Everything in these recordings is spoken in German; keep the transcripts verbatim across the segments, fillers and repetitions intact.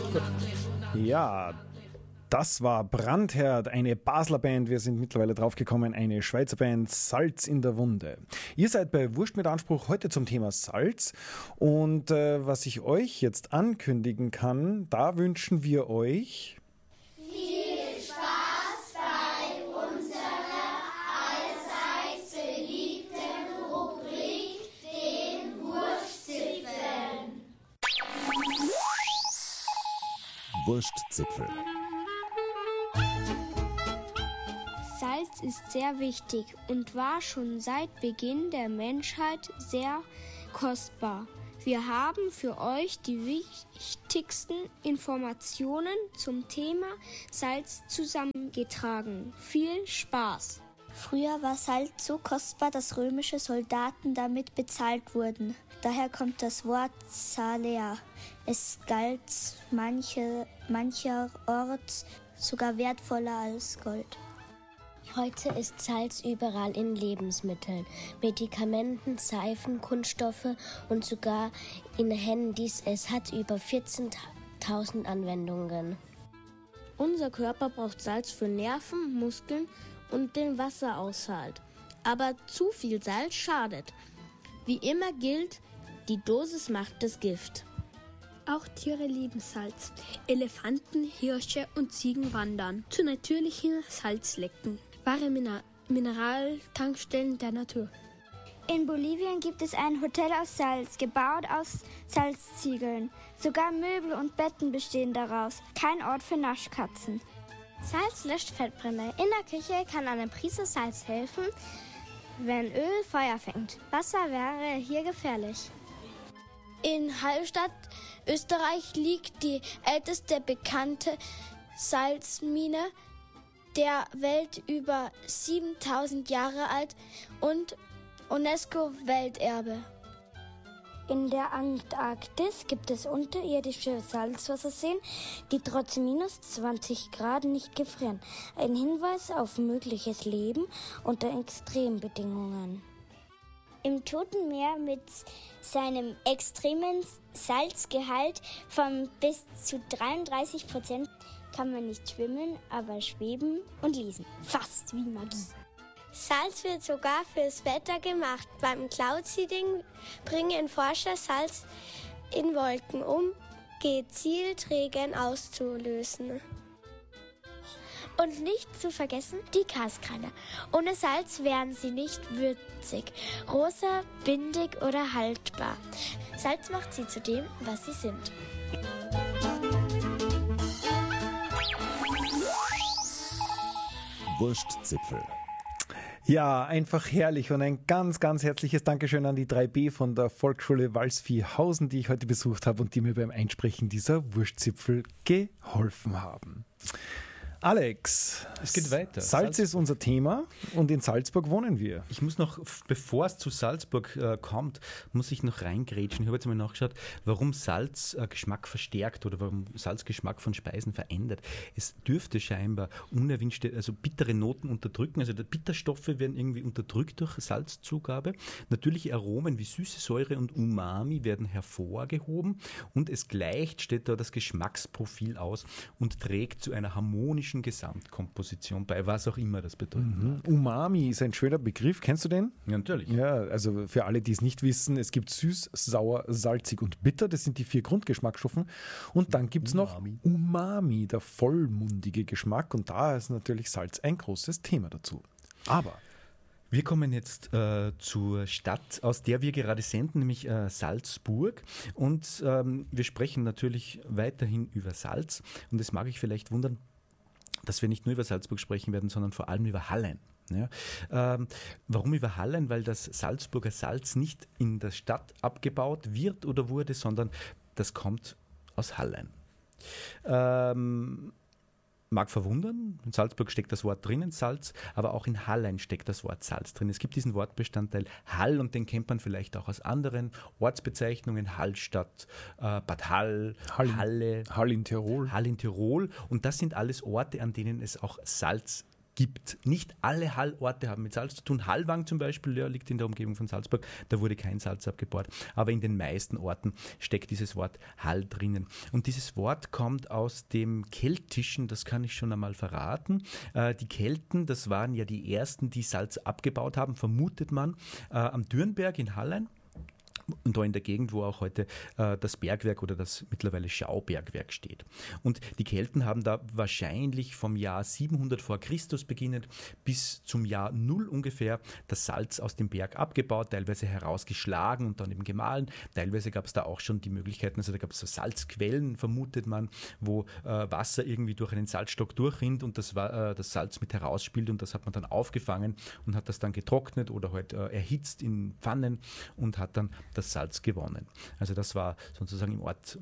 Ja, das war Brandherd, eine Basler Band. Wir sind mittlerweile draufgekommen, eine Schweizer Band, Salz in der Wunde. Ihr seid bei Wurscht mit Anspruch heute zum Thema Salz. Und äh, was ich euch jetzt ankündigen kann, da wünschen wir euch viel Spaß bei unserer allseits beliebten Rubrik, den Wurstzipfeln. Wurstzipfel. Salz ist sehr wichtig und war schon seit Beginn der Menschheit sehr kostbar. Wir haben für euch die wichtigsten Informationen zum Thema Salz zusammengetragen. Viel Spaß! Früher war Salz so kostbar, dass römische Soldaten damit bezahlt wurden. Daher kommt das Wort Salea. Es galt manche, mancherorts sogar wertvoller als Gold. Heute ist Salz überall in Lebensmitteln, Medikamenten, Seifen, Kunststoffe und sogar in Handys. Es hat über vierzehntausend Anwendungen. Unser Körper braucht Salz für Nerven, Muskeln und den Wasseraushalt. Aber zu viel Salz schadet. Wie immer gilt, die Dosis macht das Gift. Auch Tiere lieben Salz. Elefanten, Hirsche und Ziegen wandern zu natürlichen Salzlecken. Wahre Miner- Mineraltankstellen der Natur. In Bolivien gibt es ein Hotel aus Salz, gebaut aus Salzziegeln. Sogar Möbel und Betten bestehen daraus. Kein Ort für Naschkatzen. Salz löscht Fettbrände. In der Küche kann eine Prise Salz helfen, wenn Öl Feuer fängt. Wasser wäre hier gefährlich. In Hallstatt, Österreich, liegt die älteste bekannte Salzmine der Welt, über siebentausend Jahre alt und UNESCO-Welterbe. In der Antarktis gibt es unterirdische Salzwasserseen, die trotz minus zwanzig Grad nicht gefrieren. Ein Hinweis auf mögliches Leben unter Extrembedingungen. Im Toten Meer mit seinem extremen Salzgehalt von bis zu dreiunddreißig Prozent kann man nicht schwimmen, aber schweben und lesen. Fast wie Magie. Salz wird sogar fürs Wetter gemacht. Beim Cloud-Seeding bringen Forscher Salz in Wolken, um gezielt Regen auszulösen. Und nicht zu vergessen die Kaskreiner. Ohne Salz wären sie nicht würzig, rosa, bindig oder haltbar. Salz macht sie zu dem, was sie sind. Wurstzipfel. Ja, einfach herrlich und ein ganz, ganz herzliches Dankeschön an die drei B von der Volksschule Walsviehhausen, die ich heute besucht habe und die mir beim Einsprechen dieser Wurstzipfel geholfen haben. Alex, es geht weiter. Salz Salzburg ist unser Thema und in Salzburg wohnen wir. Ich muss noch, bevor es zu Salzburg äh, kommt, muss ich noch reingrätschen. Ich habe jetzt mal nachgeschaut, warum Salz äh, Geschmack verstärkt oder warum Salz Geschmack von Speisen verändert. Es dürfte scheinbar unerwünschte, also bittere Noten unterdrücken. Also die Bitterstoffe werden irgendwie unterdrückt durch Salzzugabe. Natürliche Aromen wie süße Säure und Umami werden hervorgehoben und es gleicht, steht da, das Geschmacksprofil aus und trägt zu einer harmonischen Gesamtkomposition bei, was auch immer das bedeutet. Mhm. Umami ist ein schöner Begriff. Kennst du den? Ja, natürlich. Ja, also für alle, die es nicht wissen, es gibt süß, sauer, salzig und bitter. Das sind die vier Grundgeschmacksstoffe. Und dann gibt es noch Umami, der vollmundige Geschmack. Und da ist natürlich Salz ein großes Thema dazu. Aber wir kommen jetzt äh, zur Stadt, aus der wir gerade senden, nämlich äh, Salzburg. Und ähm, wir sprechen natürlich weiterhin über Salz. Und es mag ich vielleicht wundern, dass wir nicht nur über Salzburg sprechen werden, sondern vor allem über Hallein. Ja, ähm, warum über Hallein? Weil das Salzburger Salz nicht in der Stadt abgebaut wird oder wurde, sondern das kommt aus Hallein. Ähm, Mag verwundern, in Salzburg steckt das Wort drinnen, Salz, aber auch in Hallein steckt das Wort Salz drin. Es gibt diesen Wortbestandteil Hall und den kennt man vielleicht auch aus anderen Ortsbezeichnungen, Hallstatt, äh, Bad Hall, Hall, Halle, Hall in Tirol. Hall in Tirol und das sind alles Orte, an denen es auch Salz gibt. Nicht alle Hallorte haben mit Salz zu tun. Hallwang zum Beispiel, ja, liegt in der Umgebung von Salzburg, da wurde kein Salz abgebaut, aber in den meisten Orten steckt dieses Wort Hall drinnen. Und dieses Wort kommt aus dem Keltischen, das kann ich schon einmal verraten. Äh, die Kelten, das waren ja die ersten, die Salz abgebaut haben, vermutet man, äh, am Dürnberg in Hallein. Und da in der Gegend, wo auch heute äh, das Bergwerk oder das mittlerweile Schaubergwerk steht. Und die Kelten haben da wahrscheinlich vom Jahr siebenhundert vor Christus beginnend bis zum Jahr null ungefähr das Salz aus dem Berg abgebaut, teilweise herausgeschlagen und dann eben gemahlen. Teilweise gab es da auch schon die Möglichkeiten, also da gab es so Salzquellen, vermutet man, wo äh, Wasser irgendwie durch einen Salzstock durchrinnt und das, äh, das Salz mit herausspielt und das hat man dann aufgefangen und hat das dann getrocknet oder halt äh, erhitzt in Pfannen und hat dann das Salz gewonnen. Also das war sozusagen im Ort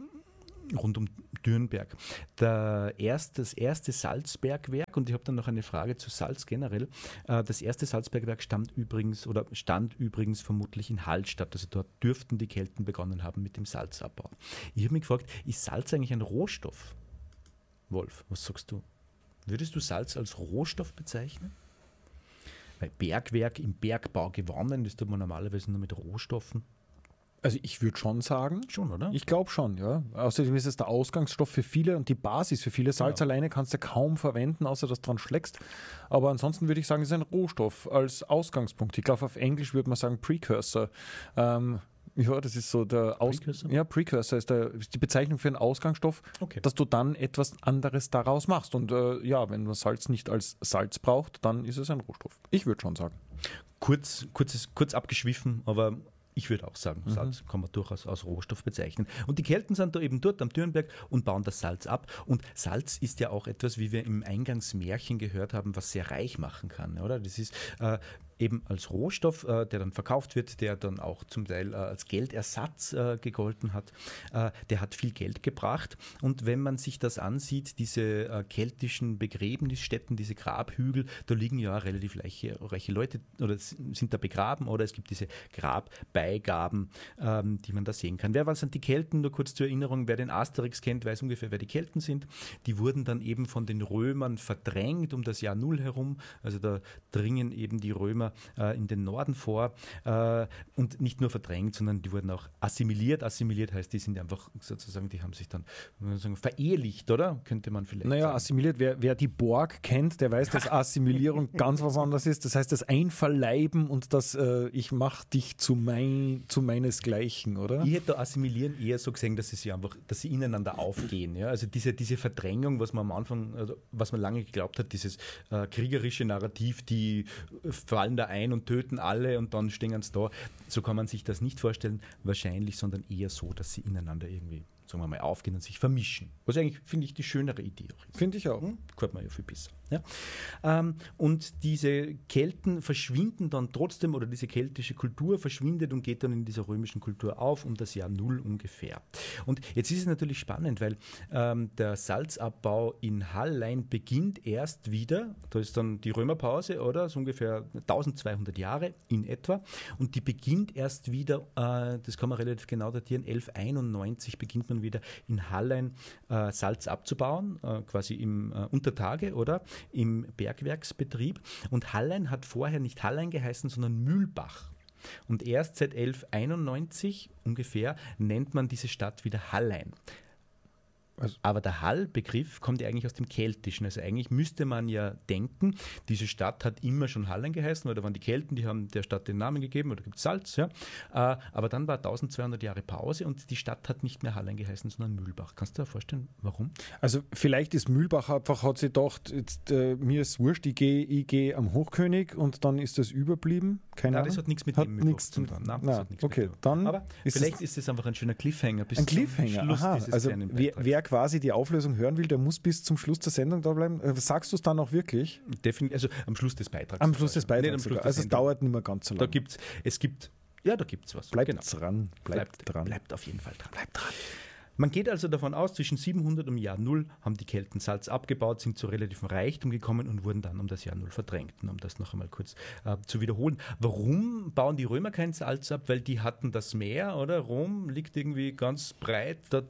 rund um Dürnberg. Der erste, das erste Salzbergwerk, und ich habe dann noch eine Frage zu Salz generell, das erste Salzbergwerk stammt übrigens oder stand übrigens vermutlich in Hallstatt, also dort dürften die Kelten begonnen haben mit dem Salzabbau. Ich habe mich gefragt, ist Salz eigentlich ein Rohstoff? Wolf, was sagst du? Würdest du Salz als Rohstoff bezeichnen? Bei Bergwerk im Bergbau gewonnen, das tut man normalerweise nur mit Rohstoffen. Also ich würde schon sagen. Schon, oder? Ich glaube schon, ja. Außerdem ist es der Ausgangsstoff für viele und die Basis für viele. Salz Ja. alleine kannst du kaum verwenden, außer dass du dran schlägst. Aber ansonsten würde ich sagen, es ist ein Rohstoff als Ausgangspunkt. Ich glaube, auf Englisch würde man sagen Precursor. Ähm, ja, das ist so der Aus Precursor? Ja, Precursor ist, der, ist die Bezeichnung für einen Ausgangsstoff, Okay. dass du dann etwas anderes daraus machst. Und äh, ja, wenn man Salz nicht als Salz braucht, dann ist es ein Rohstoff. Ich würde schon sagen. Kurz, kurzes, kurz abgeschwiffen, aber ich würde auch sagen, Salz kann man durchaus als Rohstoff bezeichnen. Und die Kelten sind da eben dort am Dürnberg und bauen das Salz ab. Und Salz ist ja auch etwas, wie wir im Eingangsmärchen gehört haben, was sehr reich machen kann, oder? Das ist äh, eben als Rohstoff, äh, der dann verkauft wird, der dann auch zum Teil äh, als Geldersatz äh, gegolten hat. Äh, der hat viel Geld gebracht. Und wenn man sich das ansieht, diese äh, keltischen Begräbnisstätten, diese Grabhügel, da liegen ja relativ reiche, reiche Leute oder sind da begraben, oder es gibt diese Grabbeigaben, ähm, die man da sehen kann. Wer waren die Kelten? Nur kurz zur Erinnerung, wer den Asterix kennt, weiß ungefähr, wer die Kelten sind. Die wurden dann eben von den Römern verdrängt um das Jahr Null herum. Also da dringen eben die Römer äh, in den Norden vor äh, und nicht nur verdrängt, sondern die wurden auch assimiliert. Assimiliert heißt, die sind einfach sozusagen, die haben sich dann sagen, verehelicht, oder? Könnte man vielleicht Naja, sagen. assimiliert, wer, wer die Borg kennt, der weiß, dass Assimilierung ganz was anderes ist. Das heißt, das Einverleiben und das äh, ich mache dich zu, mein, zu meinesgleichen, oder? Ich hätte da assimilieren eher so gesehen, dass sie einfach, dass sie ineinander aufgehen. Ja? Also diese, diese Verdrängung, was man am Anfang, also was man lange geglaubt hat, dieses äh, kriegerische Narrativ, die fallen da ein und töten alle und dann stehen sie da. So kann man sich das nicht vorstellen, wahrscheinlich, sondern eher so, dass sie ineinander irgendwie, sagen wir mal, aufgehen und sich vermischen. Was eigentlich, finde ich, die schönere Idee auch ist. Finde ich auch. Hm? Gehört man ja viel besser. Ja? Ähm, und diese Kelten verschwinden dann trotzdem, oder diese keltische Kultur verschwindet und geht dann in dieser römischen Kultur auf, um das Jahr Null ungefähr. Und jetzt ist es natürlich spannend, weil ähm, der Salzabbau in Hallein beginnt erst wieder, da ist dann die Römerpause, oder? So ungefähr eintausendzweihundert Jahre in etwa. Und die beginnt erst wieder, äh, das kann man relativ genau datieren, elfhunderteinundneunzig beginnt man wieder in Hallein äh, Salz abzubauen, äh, quasi im äh, Untertage, oder? Im Bergwerksbetrieb. Und Hallein hat vorher nicht Hallein geheißen, sondern Mühlbach. Und erst seit elfhunderteinundneunzig ungefähr nennt man diese Stadt wieder Hallein. Also Aber der Hall-Begriff kommt ja eigentlich aus dem Keltischen. Also eigentlich müsste man ja denken, diese Stadt hat immer schon Hallein geheißen, weil da waren die Kelten, die haben der Stadt den Namen gegeben, oder gibt es Salz. Ja. Aber dann war eintausendzweihundert Jahre Pause und die Stadt hat nicht mehr Hallein geheißen, sondern Mühlbach. Kannst du dir vorstellen, warum? Also vielleicht ist Mühlbach einfach, hat sie gedacht, jetzt, äh, mir ist wurscht, ich gehe ich geh am Hochkönig und dann ist das überblieben. Keine Nein, Ahnung. das hat nichts mit Hat dem Mühlbach nichts zu zu tun. tun. Nein, das Na, hat nichts okay, mit dem. dann Aber ist vielleicht es ist es einfach ein schöner Cliffhanger bis ein zum Cliffhanger. Schluss Aha, dieses also kleinen wer, Beitrags. wer quasi die Auflösung hören will, der muss bis zum Schluss der Sendung da bleiben. Äh, Sagst du es dann auch wirklich? Definitiv, also am Schluss des Beitrags. Am Schluss des sogar. Nicht am Beitrags Schluss sogar. der Also es Sendung. dauert nicht mehr ganz so Da lange. gibt's, es gibt, ja, da gibt es was. Bleibt Genau. dran. Bleibt, dran. Bleibt auf jeden Fall dran. Bleibt dran. Man geht also davon aus, zwischen siebenhundert und Jahr Null haben die Kelten Salz abgebaut, sind zu relativem Reichtum gekommen und wurden dann um das Jahr Null verdrängt. Um das noch einmal kurz äh, zu wiederholen. Warum bauen die Römer kein Salz ab? Weil die hatten das Meer, oder? Rom liegt irgendwie ganz breit da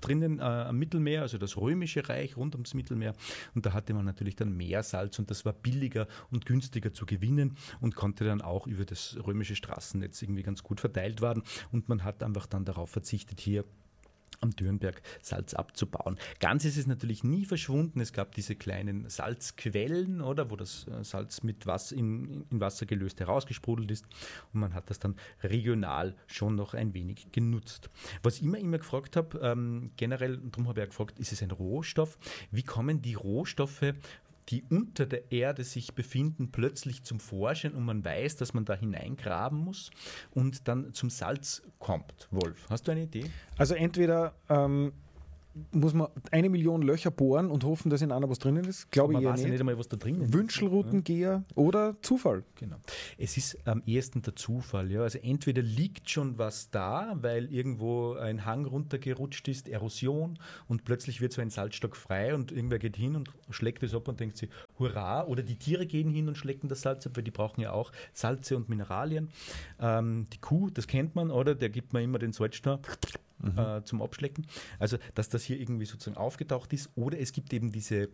drinnen äh, am Mittelmeer, also das Römische Reich rund ums Mittelmeer. Und da hatte man natürlich dann Meersalz und das war billiger und günstiger zu gewinnen und konnte dann auch über das römische Straßennetz irgendwie ganz gut verteilt werden. Und man hat einfach dann darauf verzichtet, hier am Dürnberg Salz abzubauen. Ganz ist es natürlich nie verschwunden. Es gab diese kleinen Salzquellen, oder, wo das Salz mit Wasser in, in Wasser gelöst herausgesprudelt ist und man hat das dann regional schon noch ein wenig genutzt. Was ich immer, immer gefragt habe, ähm, generell, darum habe ich auch gefragt, ist es ein Rohstoff? Wie kommen die Rohstoffe, die unter der Erde sich befinden, plötzlich zum Vorschein und man weiß, dass man da hineingraben muss und dann zum Salz kommt? Wolf, hast du eine Idee? Also entweder ähm, muss man eine Million Löcher bohren und hoffen, dass in einer was drinnen ist. Glaube ich man eher weiß ja nicht. nicht einmal, was da drinnen ist. Wünschelroutengeher oder Zufall. Genau. Es ist am ehesten der Zufall. Ja. Also entweder liegt schon was da, weil irgendwo ein Hang runtergerutscht ist, Erosion und plötzlich wird so ein Salzstock frei und irgendwer geht hin und schlägt es ab und denkt sich, hurra, oder die Tiere gehen hin und schlecken das Salz ab, weil die brauchen ja auch Salze und Mineralien. Ähm, die Kuh, das kennt man, oder? Der gibt man immer den Salzstab. Mhm. Äh, zum Abschlecken. Also, dass das hier irgendwie sozusagen aufgetaucht ist. Oder es gibt eben diese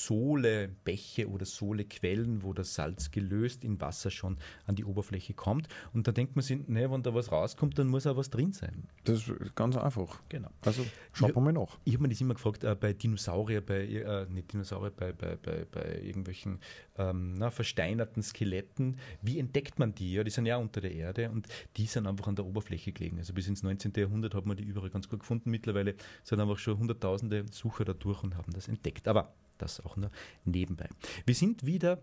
Solebäche oder Solequellen, wo das Salz gelöst in Wasser schon an die Oberfläche kommt. Und da denkt man sich, ne, wenn da was rauskommt, dann muss auch was drin sein. Das ist ganz einfach. Genau. Also, schaut man mal nach. Ich habe mir das immer gefragt, äh, bei Dinosaurier, bei, äh, nicht Dinosaurier, bei, bei, bei, bei irgendwelchen ähm, na, versteinerten Skeletten, wie entdeckt man die? Ja, die sind ja unter der Erde und die sind einfach an der Oberfläche gelegen. Also bis ins neunzehnten. Jahrhundert hat man die überall ganz gut gefunden. Mittlerweile sind einfach schon hunderttausende Sucher da durch und haben das entdeckt. Aber das auch nur nebenbei. Wir sind wieder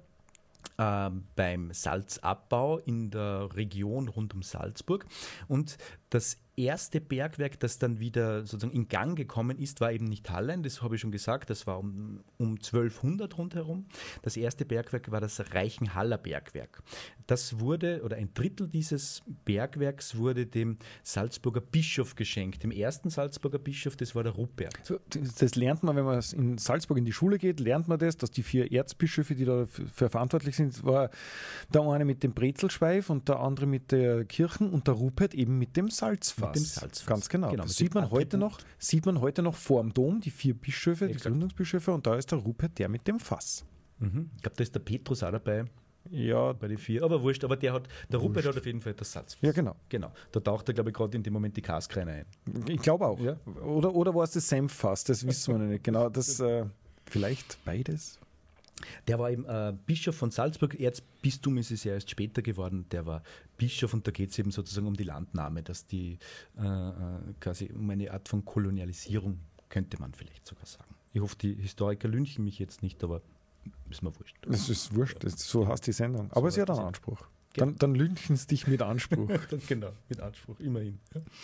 äh, beim Salzabbau in der Region rund um Salzburg und das erste Bergwerk, das dann wieder sozusagen in Gang gekommen ist, war eben nicht Hallein, das habe ich schon gesagt, das war um, um zwölfhundert rundherum. Das erste Bergwerk war das Reichenhaller Bergwerk. Das wurde, oder ein Drittel dieses Bergwerks wurde dem Salzburger Bischof geschenkt. Dem ersten Salzburger Bischof, das war der Rupert. So, das lernt man, wenn man in Salzburg in die Schule geht, lernt man das, dass die vier Erzbischöfe, die dafür verantwortlich sind, war der eine mit dem Brezelschweif und der andere mit der Kirchen und der Rupert eben mit dem Salzfass. Mit dem Salzfass. Ganz genau. genau das sieht man, heute noch, sieht man heute noch vor dem Dom, die vier Bischöfe, Exakt. Die Gründungsbischöfe, und da ist der Rupert der mit dem Fass. Mhm. Ich glaube, da ist der Petrus auch dabei. Ja. Bei den vier, aber wurscht, aber der hat, der wurscht. Rupert hat auf jeden Fall das Salzfass. Ja, genau. Genau. Da taucht er, glaube ich, gerade in dem Moment die Kaskreine ein. Ich glaube auch. Ja. Oder, oder war es das Senffass? Das wissen wir noch nicht. Genau, das äh, vielleicht beides. Der war eben äh, Bischof von Salzburg, Erzbistum ist es ja erst später geworden, der war Bischof und da geht es eben sozusagen um die Landnahme, dass die äh, quasi um eine Art von Kolonialisierung, könnte man vielleicht sogar sagen. Ich hoffe, die Historiker lynchen mich jetzt nicht, aber ist mir wurscht. Es ist wurscht, das, so heißt die Sendung. Aber so sie hat einen Anspruch. Genau. Dann, dann lynchen sie dich mit Anspruch. Genau, mit Anspruch, immerhin.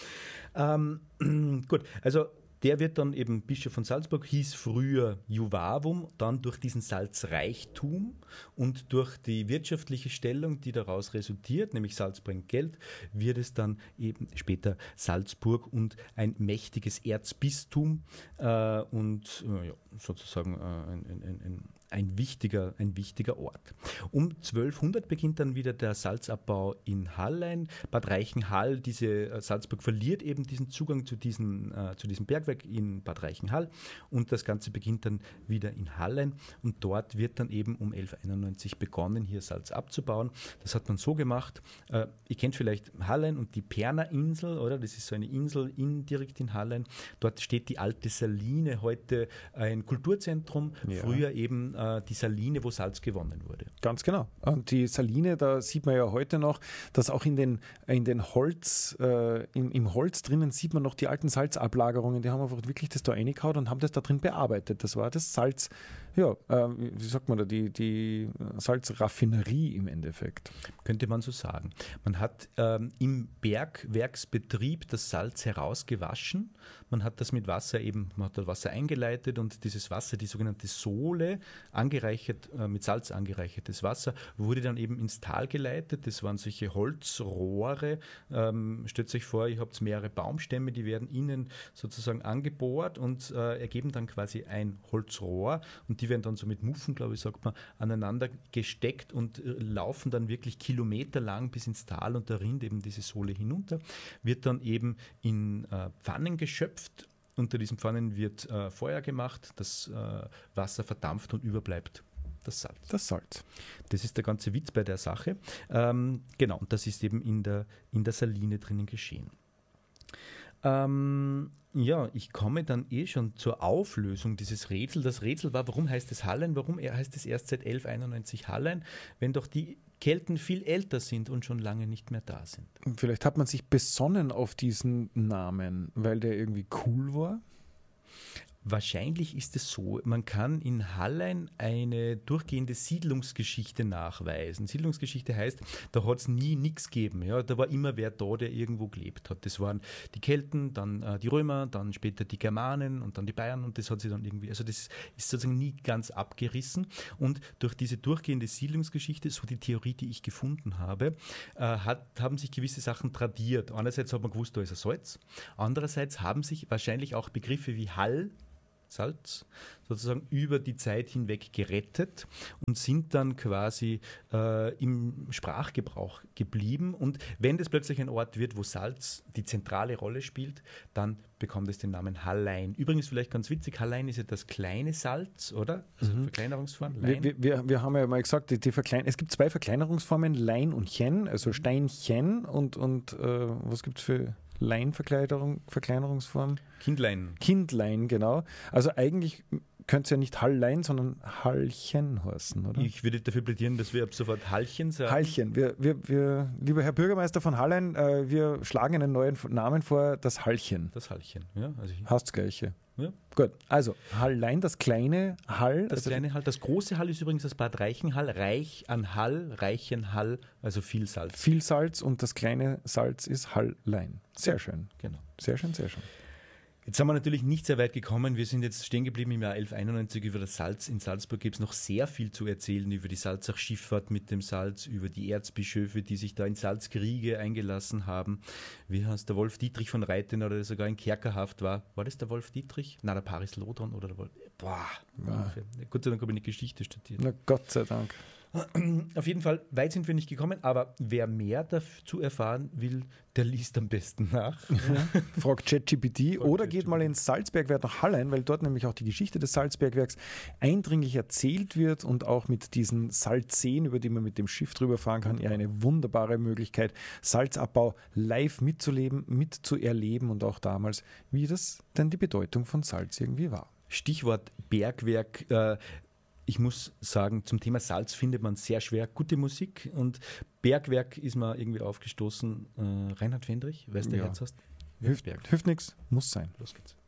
Ja. Ähm, gut, also der wird dann eben Bischof von Salzburg, hieß früher Juvavum, dann durch diesen Salzreichtum und durch die wirtschaftliche Stellung, die daraus resultiert, nämlich Salz bringt Geld, wird es dann eben später Salzburg und ein mächtiges Erzbistum äh, und äh, ja, sozusagen äh, ein, ein, ein, ein, wichtiger, ein wichtiger Ort. Um zwölfhundert beginnt dann wieder der Salzabbau in Hallein. Bad Reichenhall, diese äh, Salzburg verliert eben diesen Zugang zu diesem, äh, zu diesem Bergwerk in Bad Reichenhall und das Ganze beginnt dann wieder in Hallein und dort wird dann eben um elfhunderteinundneunzig begonnen, hier Salz abzubauen. Das hat man so gemacht, äh, ihr kennt vielleicht Hallein und die Perner Insel, oder? Das ist so eine Insel in, direkt in Hallein. Dort steht die alte Saline, heute ein Kulturzentrum, ja. Früher eben äh, die Saline, wo Salz gewonnen wurde. Ganz genau. Und die Saline, da sieht man ja heute noch, dass auch in den, in den Holz, äh, im, im Holz drinnen sieht man noch die alten Salzablagerungen, die haben einfach wirklich das da reingehauen und haben das da drin bearbeitet. Das war das Salz, ja, äh, wie sagt man da, die, die Salzraffinerie im Endeffekt. Könnte man so sagen. Man hat ähm, im Bergwerksbetrieb das Salz herausgewaschen, man hat das mit Wasser eben, man hat das Wasser eingeleitet und dieses Wasser, die sogenannte Sohle, angereichert, äh, mit Salz angereichertes Wasser, wurde dann eben ins Tal geleitet. Das waren solche Holzrohre. Ähm, stellt euch vor, ihr habt mehrere Baumstämme, die werden innen sozusagen angebohrt und äh, ergeben dann quasi ein Holzrohr und die werden dann so mit Muffen, glaube ich, sagt man, aneinander gesteckt und äh, laufen dann wirklich kilometerlang bis ins Tal und da rinnt eben diese Sohle hinunter, wird dann eben in äh, Pfannen geschöpft unter diesen Pfannen wird äh, Feuer gemacht, das äh, Wasser verdampft und überbleibt das Salz. Das Salz. Das ist der ganze Witz bei der Sache. Ähm, genau, und das ist eben in der, in der Saline drinnen geschehen. Ähm, ja, ich komme dann eh schon zur Auflösung dieses Rätsels. Das Rätsel war, warum heißt es Hallein? Warum heißt es erst seit elfhunderteinundneunzig Hallein, wenn doch die Kelten viel älter sind und schon lange nicht mehr da sind? Vielleicht hat man sich besonnen auf diesen Namen, weil der irgendwie cool war. Wahrscheinlich ist es so, man kann in Hallein eine durchgehende Siedlungsgeschichte nachweisen. Siedlungsgeschichte heißt, da hat es nie nichts gegeben. Ja? Da war immer wer da, der irgendwo gelebt hat. Das waren die Kelten, dann äh, die Römer, dann später die Germanen und dann die Bayern und das hat sich dann irgendwie, also das ist sozusagen nie ganz abgerissen. Und durch diese durchgehende Siedlungsgeschichte, so die Theorie, die ich gefunden habe, äh, hat, haben sich gewisse Sachen tradiert. Einerseits hat man gewusst, da ist ein Salz. Andererseits haben sich wahrscheinlich auch Begriffe wie Hall, Salz, sozusagen über die Zeit hinweg gerettet und sind dann quasi äh, im Sprachgebrauch geblieben. Und wenn das plötzlich ein Ort wird, wo Salz die zentrale Rolle spielt, dann bekommt es den Namen Hallein. Übrigens vielleicht ganz witzig, Hallein ist ja das kleine Salz, oder? Also mhm. Verkleinerungsform. Wir, wir, wir haben ja mal gesagt, die, die Verklein- es gibt zwei Verkleinerungsformen, Lein und Chen, also Steinchen und, und äh, was gibt es für Leinverkleinerung, Verkleinerungsform? Kindlein. Kindlein, genau. Also eigentlich könnte es ja nicht Hallein, sondern Hallchen heißen, oder? Ich würde dafür plädieren, dass wir ab sofort Hallchen sagen. Hallchen. Wir, wir, wir, lieber Herr Bürgermeister von Hallein, äh, wir schlagen einen neuen Namen vor, das Hallchen. Das Hallchen, ja. Also Hast das Gleiche. Ja. Gut, also Hallein, das kleine Hall. Das also kleine Hall, das große Hall ist übrigens das Bad Reichenhall, reich an Hall, Reichenhall, also viel Salz. Viel Salz und das kleine Salz ist Hallein. Sehr schön. Genau. Sehr schön, sehr schön. Jetzt sind wir natürlich nicht sehr weit gekommen. Wir sind jetzt stehen geblieben im Jahr elfhunderteinundneunzig. Über das Salz in Salzburg gibt es noch sehr viel zu erzählen, über die Salzach-Schifffahrt mit dem Salz, über die Erzbischöfe, die sich da in Salzkriege eingelassen haben. Wie heißt der Wolf Dietrich von Reithen, oder der sogar in Kerkerhaft war. War das der Wolf Dietrich? Nein, der Paris Lodron oder der Wolf... Boah, ja. Gott sei Dank habe ich nicht Geschichte studiert. Na Gott sei Dank. Auf jeden Fall, weit sind wir nicht gekommen, aber wer mehr dazu erfahren will, der liest am besten nach. Ja. Fragt ChatGPT oder geht mal ins Salzbergwerk nach Hallein, weil dort nämlich auch die Geschichte des Salzbergwerks eindringlich erzählt wird und auch mit diesen Salzseen, über die man mit dem Schiff drüber fahren kann, ja eine wunderbare Möglichkeit, Salzabbau live mitzuleben, mitzuerleben und auch damals, wie das denn die Bedeutung von Salz irgendwie war. Stichwort Bergwerk. Äh, Ich muss sagen, zum Thema Salz findet man sehr schwer gute Musik, und Bergwerk ist mir irgendwie aufgestoßen. Äh, Reinhard Fendrich, weißt du, ja. Herz hast? Hilft, hilft nichts, muss sein. Los geht's.